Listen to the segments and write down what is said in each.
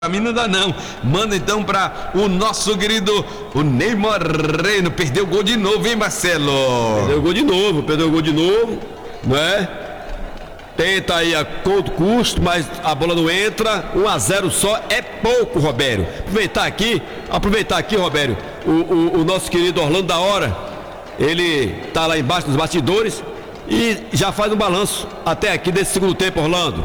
Pra mim não dá não. Manda então pra o nosso querido, o Ney Moreno. Perdeu o gol de novo, hein, Marcelo? Perdeu o gol de novo, não é? Tenta aí a todo custo, mas a bola não entra. 1-0 só é pouco, Robério. Aproveitar aqui, Robério, o nosso querido Orlando da Hora, ele tá lá embaixo nos bastidores e já faz um balanço até aqui desse segundo tempo, Orlando.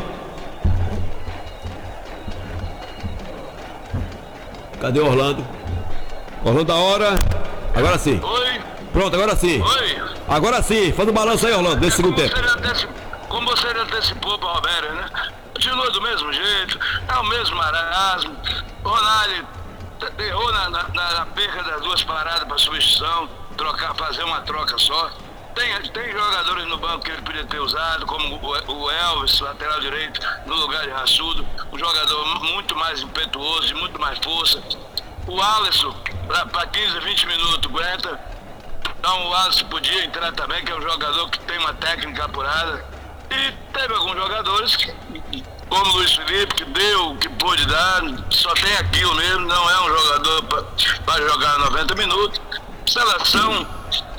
Cadê o Orlando? Orlando da Hora. Agora sim. Oi. Pronto, agora sim. Oi. Agora sim. Faz um balanço aí, Orlando, desse segundo tempo. Como você antecipou para Robério, né? Continua do mesmo jeito, é o mesmo marasmo. Ronaldo errou na perca das duas paradas para substituição, fazer uma troca só. Tem jogadores no banco que ele podia ter usado, como o Elvis, lateral direito, no lugar de Raçudo, um jogador muito mais impetuoso, de muito mais força. O Alisson, para 15, 20 minutos, aguenta. Então o Alisson podia entrar também, que é um jogador que tem uma técnica apurada. E teve alguns jogadores, como o Luiz Felipe, que deu o que pôde dar, só tem aquilo mesmo, não é um jogador para jogar 90 minutos. Seleção,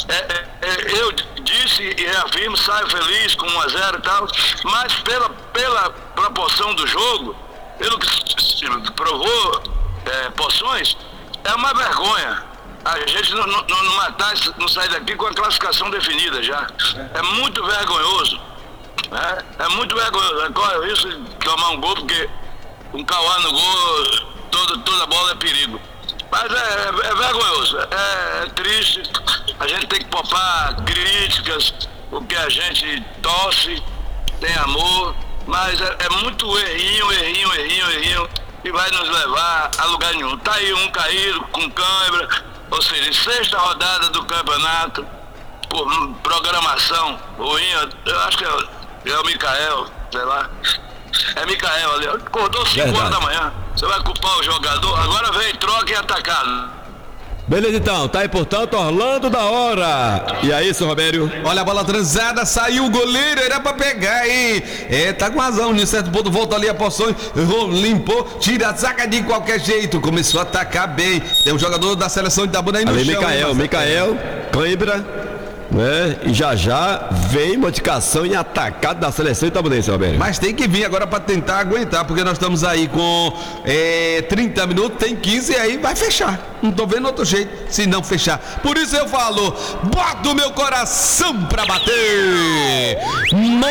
eu disse e reafirmo, saio feliz com 1-0 e tal, mas pela proporção do jogo, pelo que se provou porções, é uma vergonha. A gente não matar, não sair daqui com a classificação definida já. É muito vergonhoso. É muito vergonhoso. Corre o risco de tomar um gol, porque um Cauã no gol, toda bola é perigo. Mas é vergonhoso, é triste. A gente tem que poupar críticas, porque a gente torce, tem amor, mas é muito errinho, e vai nos levar a lugar nenhum. Tá aí um caído com cãibra, ou seja, sexta rodada do campeonato, por programação ruim. Eu acho que é o Micael, sei lá. É Micael ali, acordou 5 horas da manhã. Você vai culpar o jogador? Agora vem, troca e atacado. Beleza, então, tá aí, portanto, Orlando da Hora. E aí, seu Robério? Olha a bola transada, saiu o goleiro, era pra pegar, hein? Tá com razão, em certo ponto volta ali a porção, limpou, tira a zaga de qualquer jeito, começou a atacar bem. Tem um jogador da seleção de Itabuna aí no ali, chão. Micael, cãibra. E já vem modificação em atacado da seleção itabunense, Roberto. Mas tem que vir agora para tentar aguentar, porque nós estamos aí com 30 minutos, tem 15 e aí vai fechar. Não tô vendo outro jeito se não fechar. Por isso eu falo, bota o meu coração pra bater.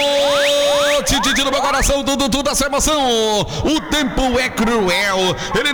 Monte no meu coração, tudo essa emoção. O tempo é cruel. Ele